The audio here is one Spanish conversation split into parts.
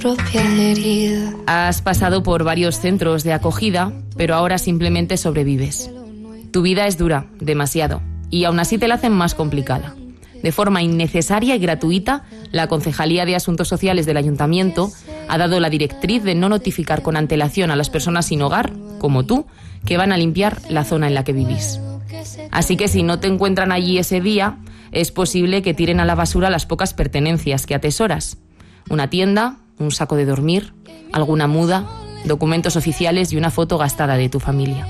Has pasado por varios centros de acogida, pero ahora simplemente sobrevives. Tu vida es dura, demasiado, y aún así te la hacen más complicada. De forma innecesaria y gratuita, la Concejalía de Asuntos Sociales del Ayuntamiento ha dado la directriz de no notificar con antelación a las personas sin hogar, como tú, que van a limpiar la zona en la que vivís. Así que si no te encuentran allí ese día, es posible que tiren a la basura las pocas pertenencias que atesoras. Una tienda, un saco de dormir, alguna muda, documentos oficiales y una foto gastada de tu familia.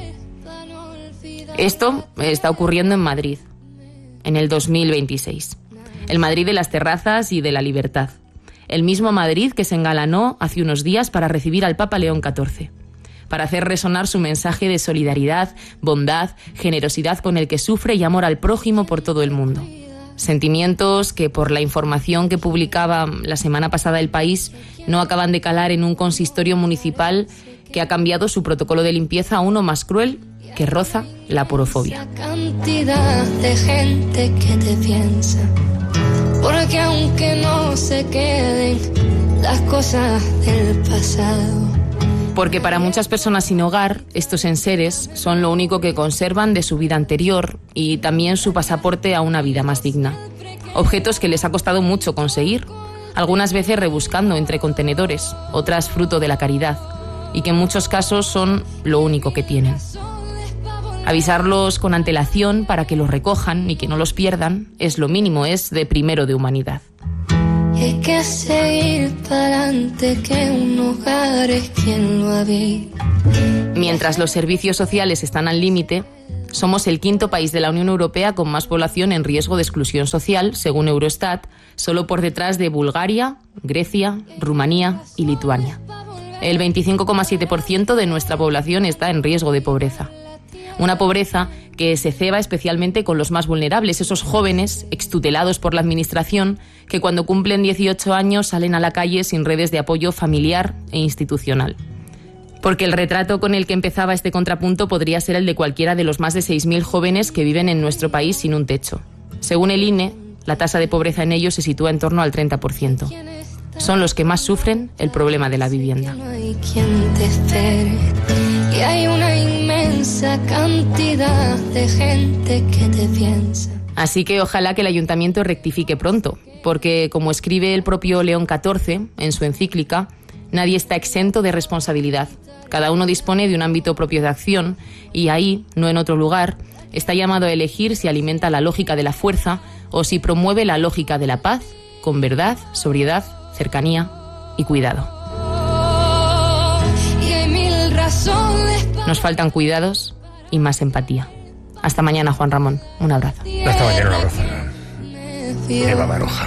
Esto está ocurriendo en Madrid, en el 2026. El Madrid de las terrazas y de la libertad. El mismo Madrid que se engalanó hace unos días para recibir al Papa León XIV. Para hacer resonar su mensaje de solidaridad, bondad, generosidad con el que sufre y amor al prójimo por todo el mundo. Sentimientos que, por la información que publicaba la semana pasada El País, no acaban de calar en un consistorio municipal que ha cambiado su protocolo de limpieza a uno más cruel que roza la porofobia. Cantidad de gente que te piensa, porque aunque no se queden las cosas del pasado. Porque para muchas personas sin hogar, estos enseres son lo único que conservan de su vida anterior y también su pasaporte a una vida más digna. Objetos que les ha costado mucho conseguir, algunas veces rebuscando entre contenedores, otras fruto de la caridad, y que en muchos casos son lo único que tienen. Avisarlos con antelación para que los recojan y que no los pierdan es lo mínimo, es de primero de humanidad. Y hay que seguir para adelante, que un hogar es quien lo habita. Mientras los servicios sociales están al límite, somos el quinto país de la Unión Europea con más población en riesgo de exclusión social, según Eurostat, solo por detrás de Bulgaria, Grecia, Rumanía y Lituania. El 25,7% de nuestra población está en riesgo de pobreza. Una pobreza que se ceba especialmente con los más vulnerables, esos jóvenes extutelados por la administración que cuando cumplen 18 años salen a la calle sin redes de apoyo familiar e institucional. Porque el retrato con el que empezaba este contrapunto podría ser el de cualquiera de los más de 6.000 jóvenes que viven en nuestro país sin un techo. Según el INE, la tasa de pobreza en ellos se sitúa en torno al 30%. Son los que más sufren el problema de la vivienda. No hay quien te espere, y hay una inmensa cantidad de gente que te piensa. Así que ojalá que el ayuntamiento rectifique pronto, porque como escribe el propio León XIV en su encíclica, nadie está exento de responsabilidad. Cada uno dispone de un ámbito propio de acción y ahí, no en otro lugar, está llamado a elegir si alimenta la lógica de la fuerza o si promueve la lógica de la paz, con verdad, sobriedad, cercanía y cuidado. Nos faltan cuidados y más empatía. Hasta mañana, Juan Ramón. Un abrazo. Hasta mañana, un abrazo. Eva Baroja.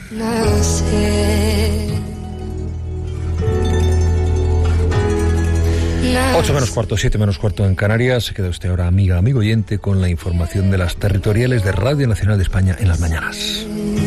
8 menos cuarto, 7 menos cuarto en Canarias. Se queda usted ahora, amiga, amigo oyente, con la información de las territoriales de Radio Nacional de España en las mañanas.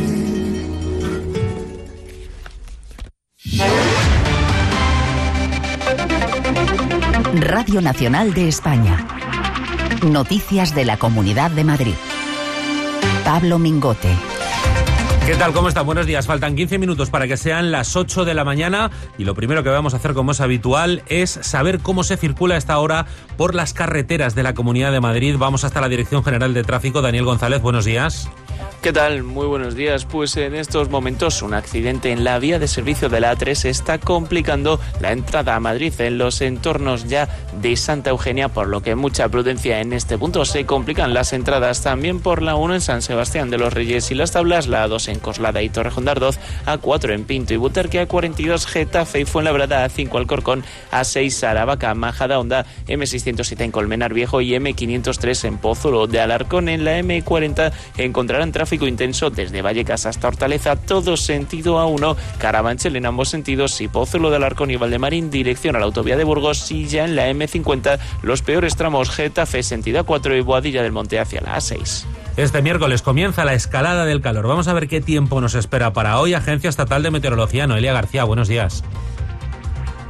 Radio Nacional de España. Noticias de la Comunidad de Madrid. Pablo Mingote. ¿Qué tal? ¿Cómo están? Buenos días. Faltan 15 minutos para que sean las 8 de la mañana y lo primero que vamos a hacer, como es habitual, es saber cómo se circula a esta hora por las carreteras de la Comunidad de Madrid. Vamos hasta la Dirección General de Tráfico. Daniel González, buenos días. ¿Qué tal? Muy buenos días. Pues en estos momentos un accidente en la vía de servicio de la A3 está complicando la entrada a Madrid en los entornos ya de Santa Eugenia, por lo que mucha prudencia en este punto. Se complican las entradas también por la 1 en San Sebastián de los Reyes y las Tablas, la A2 en Coslada y Torrejón de Ardoz, A4 en Pinto y Butarque, A42 Getafe y Fuenlabrada, A5 Alcorcón, A6 Aravaca, Majadahonda, M607 en Colmenar Viejo y M503 en Pozuelo de Alarcón. En la M40 encontrarán tráfico intenso desde Vallecas hasta Hortaleza, todo sentido A1, Carabanchel en ambos sentidos y Pozuelo de Alarcón y Valdemarín dirección a la autovía de Burgos, y ya en la M50 los peores tramos Getafe sentido A4 y Boadilla del Monte hacia la A6. Este miércoles comienza la escalada del calor. Vamos a ver qué tiempo nos espera para hoy. Agencia Estatal de Meteorología, Noelia García, buenos días.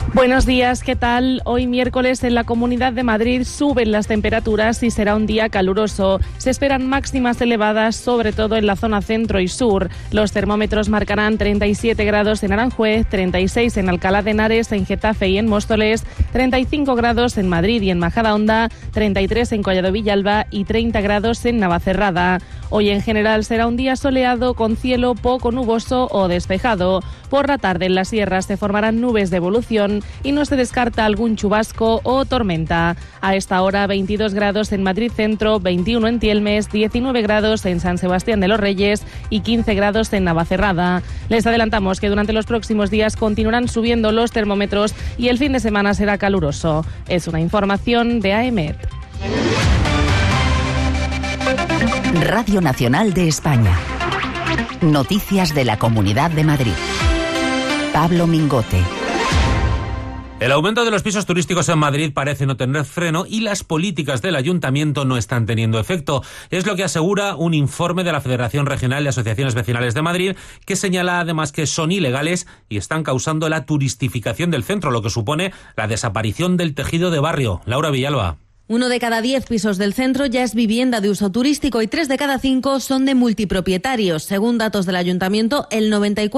Buenos días, ¿qué tal? Hoy miércoles en la Comunidad de Madrid suben las temperaturas y será un día caluroso. Se esperan máximas elevadas, sobre todo en la zona centro y sur. Los termómetros marcarán 37 grados en Aranjuez, 36 en Alcalá de Henares, en Getafe y en Móstoles, 35 grados en Madrid y en Majadahonda, 33 en Collado Villalba y 30 grados en Navacerrada. Hoy en general será un día soleado con cielo poco nuboso o despejado. Por la tarde en las sierras se formarán nubes de evolución y no se descarta algún chubasco o tormenta. A esta hora 22 grados en Madrid Centro, 21 en Tielmes, 19 grados en San Sebastián de los Reyes y 15 grados en Navacerrada. Les adelantamos que durante los próximos días continuarán subiendo los termómetros y el fin de semana será caluroso. Es una información de AEMET. Radio Nacional de España. Noticias de la Comunidad de Madrid. Pablo Mingote. El aumento de los pisos turísticos en Madrid parece no tener freno y las políticas del ayuntamiento no están teniendo efecto. Es lo que asegura un informe de la Federación Regional de Asociaciones Vecinales de Madrid, que señala además que son ilegales y están causando la turistificación del centro, lo que supone la desaparición del tejido de barrio. Laura Villalba. 1 de cada 10 pisos del centro ya es vivienda de uso turístico y 3 de cada 5 son de multipropietarios. Según datos del ayuntamiento, el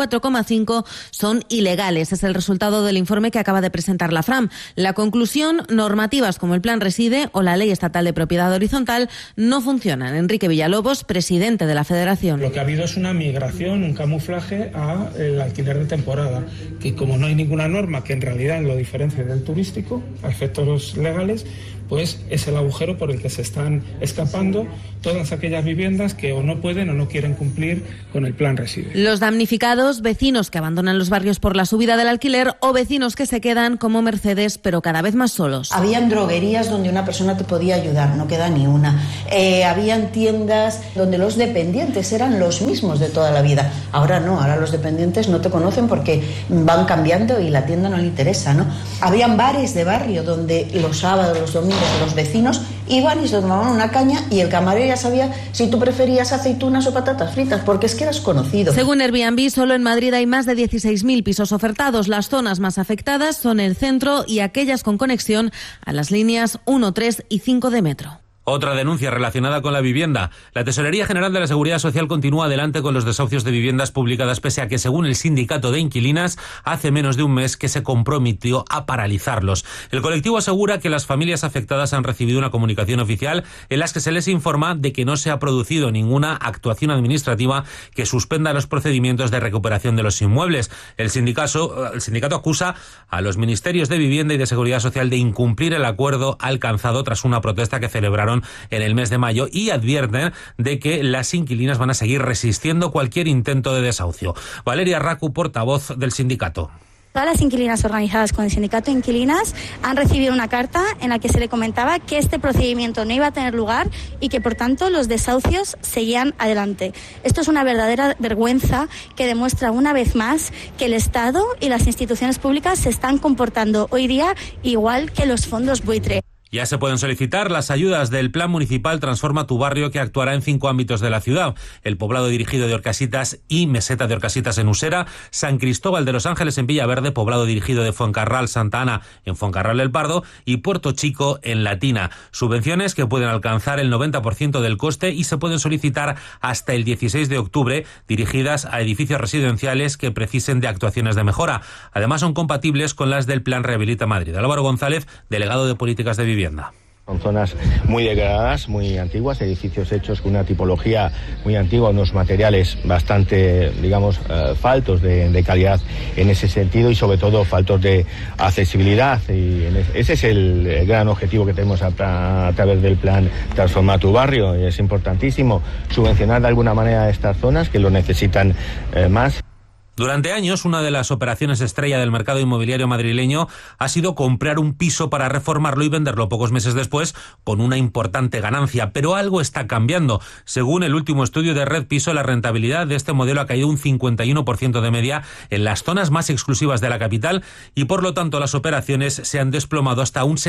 94,5 son ilegales. Es el resultado del informe que acaba de presentar la FRAM. La conclusión, normativas como el Plan Reside o la Ley Estatal de Propiedad Horizontal no funcionan. Enrique Villalobos, presidente de la Federación. Lo que ha habido es una migración, un camuflaje al alquiler de temporada, que como no hay ninguna norma que en realidad lo diferencie del turístico, a efectos legales, pues es el agujero por el que se están escapando todas aquellas viviendas que o no pueden o no quieren cumplir con el Plan Reside. Los damnificados, vecinos que abandonan los barrios por la subida del alquiler o vecinos que se quedan como Mercedes, pero cada vez más solos. Habían droguerías donde una persona te podía ayudar, no queda ni una. Habían tiendas donde los dependientes eran los mismos de toda la vida. Ahora no, ahora los dependientes no te conocen porque van cambiando y la tienda no le interesa, ¿no? Habían bares de barrio donde los sábados, los domingos, los vecinos iban y se tomaban una caña y el camarero ya sabía si tú preferías aceitunas o patatas fritas, porque es que eras conocido. Según Airbnb, solo en Madrid hay más de 16.000 pisos ofertados. Las zonas más afectadas son el centro y aquellas con conexión a las líneas 1, 3 y 5 de metro. Otra denuncia relacionada con la vivienda. La Tesorería General de la Seguridad Social continúa adelante con los desahucios de viviendas publicadas, pese a que, según el sindicato de inquilinas, hace menos de un mes que se comprometió a paralizarlos. El colectivo asegura que las familias afectadas han recibido una comunicación oficial en la que se les informa de que no se ha producido ninguna actuación administrativa que suspenda los procedimientos de recuperación de los inmuebles. El sindicato acusa a los ministerios de Vivienda y de Seguridad Social de incumplir el acuerdo alcanzado tras una protesta que celebraron en el mes de mayo y advierten de que las inquilinas van a seguir resistiendo cualquier intento de desahucio. Valeria Racu, portavoz del sindicato. Todas las inquilinas organizadas con el sindicato de inquilinas han recibido una carta en la que se le comentaba que este procedimiento no iba a tener lugar y que, por tanto, los desahucios seguían adelante. Esto es una verdadera vergüenza que demuestra una vez más que el Estado y las instituciones públicas se están comportando hoy día igual que los fondos buitre. Ya se pueden solicitar las ayudas del Plan Municipal Transforma tu Barrio, que actuará en 5 ámbitos de la ciudad: el poblado dirigido de Orcasitas y Meseta de Orcasitas en Usera, San Cristóbal de los Ángeles en Villaverde, poblado dirigido de Fuencarral Santa Ana en Fuencarral del Pardo y Puerto Chico en Latina. Subvenciones que pueden alcanzar el 90% del coste y se pueden solicitar hasta el 16 de octubre, dirigidas a edificios residenciales que precisen de actuaciones de mejora. Además, son compatibles con las del Plan Rehabilita Madrid. Álvaro González, delegado de Políticas de Vivienda. Son zonas muy degradadas, muy antiguas, edificios hechos con una tipología muy antigua, unos materiales bastante, faltos de calidad en ese sentido y sobre todo faltos de accesibilidad. Y ese es el gran objetivo que tenemos a través del plan Transforma tu Barrio. Y es importantísimo subvencionar de alguna manera a estas zonas que lo necesitan más. Durante años, una de las operaciones estrella del mercado inmobiliario madrileño ha sido comprar un piso para reformarlo y venderlo pocos meses después con una importante ganancia. Pero algo está cambiando. Según el último estudio de Red Piso, la rentabilidad de este modelo ha caído un 51% de media en las zonas más exclusivas de la capital y, por lo tanto, las operaciones se han desplomado hasta un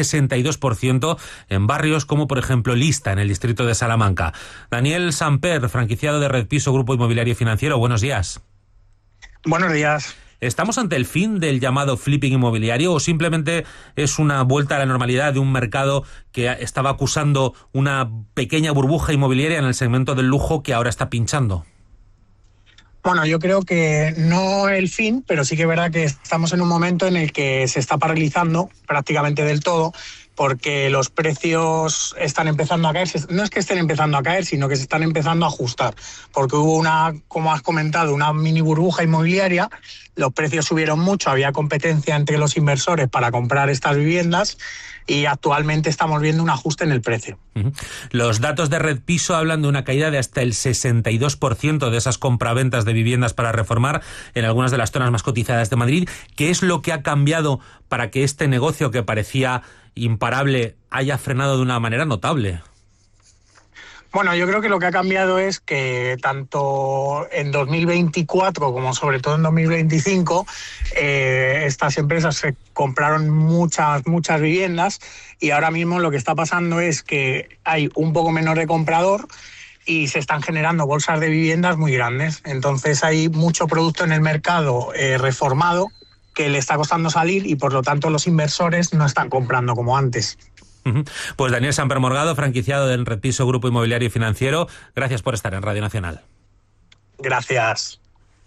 62% en barrios como, por ejemplo, Lista, en el distrito de Salamanca. Daniel Samper, franquiciado de Red Piso, Grupo Inmobiliario y Financiero. Buenos días. Buenos días. ¿Estamos ante el fin del llamado flipping inmobiliario o simplemente es una vuelta a la normalidad de un mercado que estaba acusando una pequeña burbuja inmobiliaria en el segmento del lujo que ahora está pinchando? Bueno, yo creo que no el fin, pero sí que es verdad que estamos en un momento en el que se está paralizando prácticamente del todo, porque los precios están empezando a caer. No es que estén empezando a caer, sino que se están empezando a ajustar, porque hubo una, como has comentado, una mini burbuja inmobiliaria, los precios subieron mucho, había competencia entre los inversores para comprar estas viviendas y actualmente estamos viendo un ajuste en el precio. Los datos de Redpiso hablan de una caída de hasta el 62% de esas compraventas de viviendas para reformar en algunas de las zonas más cotizadas de Madrid. ¿Qué es lo que ha cambiado para que este negocio que parecía imparable haya frenado de una manera notable? Bueno, yo creo que lo que ha cambiado es que tanto en 2024 como sobre todo en 2025 estas empresas se compraron muchas viviendas y ahora mismo lo que está pasando es que hay un poco menos de comprador y se están generando bolsas de viviendas muy grandes. Entonces hay mucho producto en el mercado reformado que le está costando salir y por lo tanto los inversores no están comprando como antes. Pues Daniel Samper Morgado, franquiciado del Redpiso Grupo Inmobiliario y Financiero, gracias por estar en Radio Nacional. Gracias.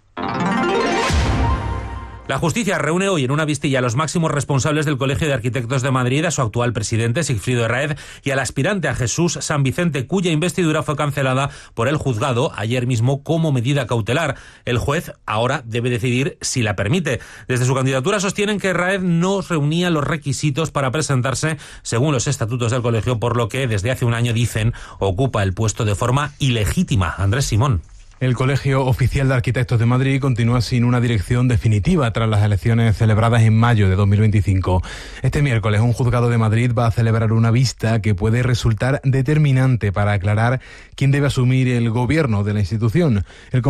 La justicia reúne hoy en una vistilla a los máximos responsables del Colegio de Arquitectos de Madrid, a su actual presidente, Sigfrido Herráez, y al aspirante a Jesús San Vicente, cuya investidura fue cancelada por el juzgado ayer mismo como medida cautelar. El juez ahora debe decidir si la permite. Desde su candidatura sostienen que Herráez no reunía los requisitos para presentarse según los estatutos del colegio, por lo que desde hace un año, dicen, ocupa el puesto de forma ilegítima. Andrés Simón. El Colegio Oficial de Arquitectos de Madrid continúa sin una dirección definitiva tras las elecciones celebradas en mayo de 2025. Este miércoles un juzgado de Madrid va a celebrar una vista que puede resultar determinante para aclarar quién debe asumir el gobierno de la institución. El